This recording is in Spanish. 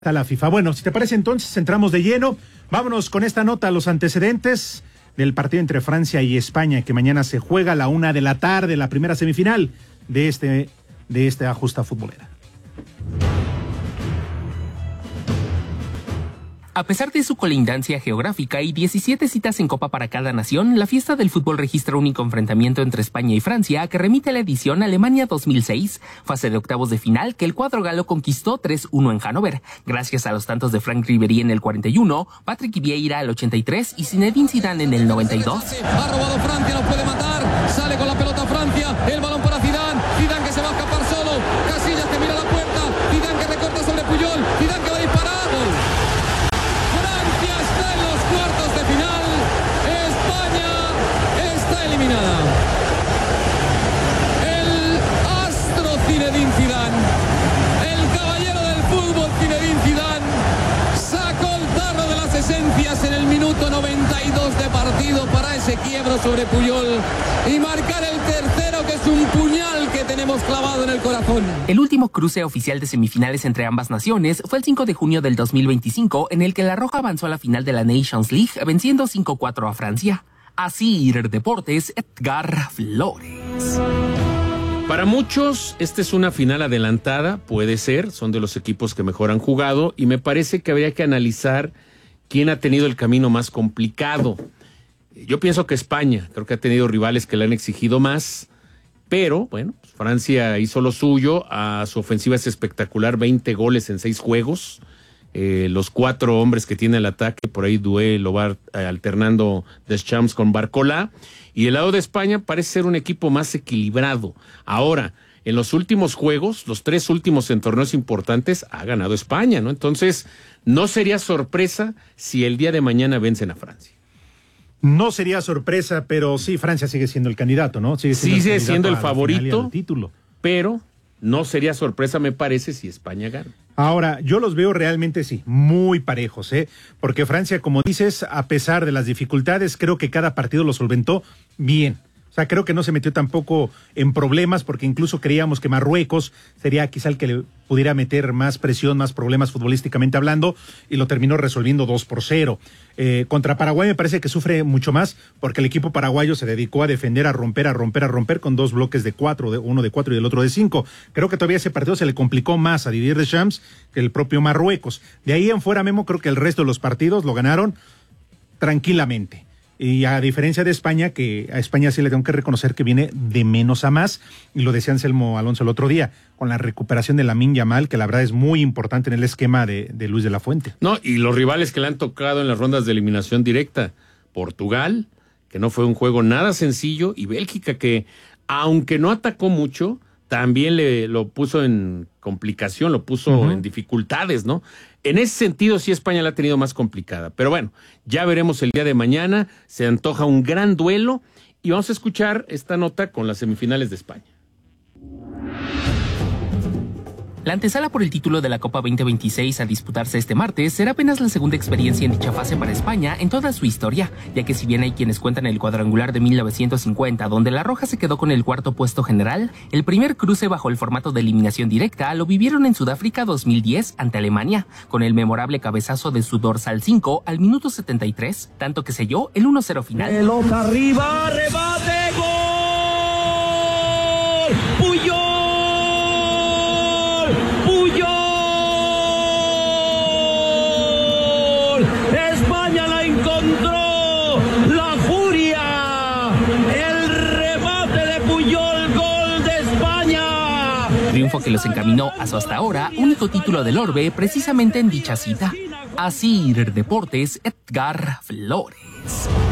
a la FIFA. Bueno, si te parece entonces entramos de lleno. Vámonos con esta nota, los antecedentes del partido entre Francia y España, que mañana se juega a la 1:00 p.m, la primera semifinal de esta justa futbolera. A pesar de su colindancia geográfica y 17 citas en Copa para cada nación, la fiesta del fútbol registra un único enfrentamiento entre España y Francia que remite a la edición Alemania 2006, fase de octavos de final que el cuadro galo conquistó 3-1 en Hannover, gracias a los tantos de Franck Ribéry en el 41, Patrick Vieira al 83 y Zinedine Zidane en el 92. Ha robado Francia, no puede matar, sale con la pelota Francia, el balón para Zidane, Zidane que se va a escapar solo, Casillas que mira la puerta, Zidane que recorta sobre Puyol, Zidane que va a disparar. El astro Zinedine Zidane, el caballero del fútbol Zinedine Zidane, sacó el tarro de las esencias en el minuto 92 de partido para ese quiebro sobre Puyol y marcar el tercero, que es un puñal que tenemos clavado en el corazón. El último cruce oficial de semifinales entre ambas naciones fue el 5 de junio del 2025, en el que la Roja avanzó a la final de la Nations League, venciendo 5-4 a Francia. Asir Deportes, Edgar Flores. Para muchos, esta es una final adelantada, puede ser, son de los equipos que mejor han jugado, y me parece que habría que analizar quién ha tenido el camino más complicado. Yo pienso que España, creo que ha tenido rivales que le han exigido más, pero, bueno, Francia hizo lo suyo, a su ofensiva es espectacular, 20 goles en 6 juegos. Los 4 hombres que tiene el ataque, por ahí Doué lo va alternando Deschamps con Barcola, y el lado de España parece ser un equipo más equilibrado. Ahora, en los últimos juegos, los 3 últimos en torneos importantes, ha ganado España, ¿no? Entonces, no sería sorpresa si el día de mañana vencen a Francia. No sería sorpresa, pero sí, Francia sigue siendo el candidato, ¿no? Sigue siendo el favorito, título. Pero no sería sorpresa, me parece, si España gana. Ahora, yo los veo realmente, sí, muy parejos, porque Francia, como dices, a pesar de las dificultades, creo que cada partido lo solventó bien. O sea, creo que no se metió tampoco en problemas, porque incluso creíamos que Marruecos sería quizá el que le pudiera meter más presión, más problemas futbolísticamente hablando, y lo terminó resolviendo 2-0. Contra Paraguay me parece que sufre mucho más, porque el equipo paraguayo se dedicó a defender, a romper con 2 bloques de 4, uno de 4 y el otro de 5. Creo que todavía ese partido se le complicó más a Didier Deschamps que el propio Marruecos. De ahí en fuera, Memo, creo que el resto de los partidos lo ganaron tranquilamente. Y a diferencia de España, que a España sí le tengo que reconocer que viene de menos a más, y lo decía Anselmo Alonso el otro día, con la recuperación de Lamine Yamal, que la verdad es muy importante en el esquema de Luis de la Fuente. No, y los rivales que le han tocado en las rondas de eliminación directa, Portugal, que no fue un juego nada sencillo, y Bélgica, que aunque no atacó mucho, también lo puso en complicación, lo puso en dificultades, ¿no? En ese sentido, sí, España la ha tenido más complicada. Pero bueno, ya veremos el día de mañana. Se antoja un gran duelo. Y vamos a escuchar esta nota con las semifinales de España. La antesala por el título de la Copa 2026 a disputarse este martes será apenas la segunda experiencia en dicha fase para España en toda su historia, ya que si bien hay quienes cuentan el cuadrangular de 1950, donde la Roja se quedó con el 4º puesto general, el primer cruce bajo el formato de eliminación directa lo vivieron en Sudáfrica 2010 ante Alemania, con el memorable cabezazo de su dorsal 5 al minuto 73, tanto que selló el 1-0 final. Pelota arriba, rebate, gol. Puyol. España la encontró, la furia, el remate de Puyol, gol de España. Triunfo que los encaminó a su hasta ahora único título del orbe precisamente en dicha cita. Asir Deportes, Edgar Flores.